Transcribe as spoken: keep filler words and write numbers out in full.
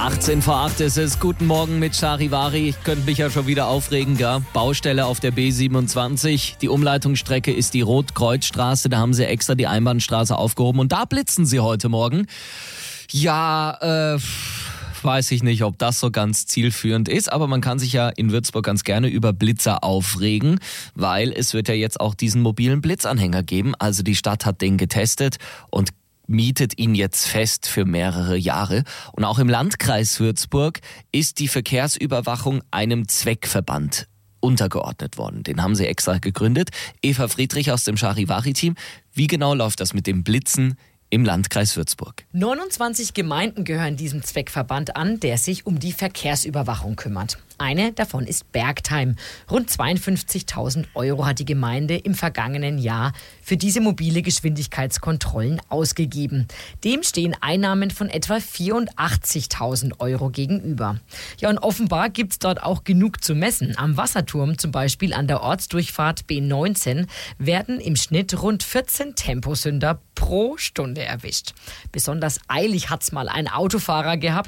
achtzehn vor acht ist es. Guten Morgen mit Charivari. Ich könnte mich ja schon wieder aufregen, gell? Baustelle auf der B siebenundzwanzig. Die Umleitungsstrecke ist die Rotkreuzstraße. Da haben sie extra die Einbahnstraße aufgehoben. Und da blitzen sie heute Morgen. Ja, äh... weiß ich nicht, ob das so ganz zielführend ist, aber man kann sich ja in Würzburg ganz gerne über Blitzer aufregen, weil es wird ja jetzt auch diesen mobilen Blitzanhänger geben. Also die Stadt hat den getestet und mietet ihn jetzt fest für mehrere Jahre. Und auch im Landkreis Würzburg ist die Verkehrsüberwachung einem Zweckverband untergeordnet worden. Den haben sie extra gegründet. Eva Friedrich aus dem Charivari-Team. Wie genau läuft das mit dem Blitzen im Landkreis Würzburg? neunundzwanzig Gemeinden gehören diesem Zweckverband an, der sich um die Verkehrsüberwachung kümmert. Eine davon ist Bergtheim. Rund zweiundfünfzigtausend Euro hat die Gemeinde im vergangenen Jahr für diese mobile Geschwindigkeitskontrollen ausgegeben. Dem stehen Einnahmen von etwa vierundachtzigtausend Euro gegenüber. Ja, und offenbar gibt es dort auch genug zu messen. Am Wasserturm, zum Beispiel an der Ortsdurchfahrt B neunzehn, werden im Schnitt rund vierzehn Temposünder pro Stunde erwischt. Besonders eilig hat's mal ein Autofahrer gehabt.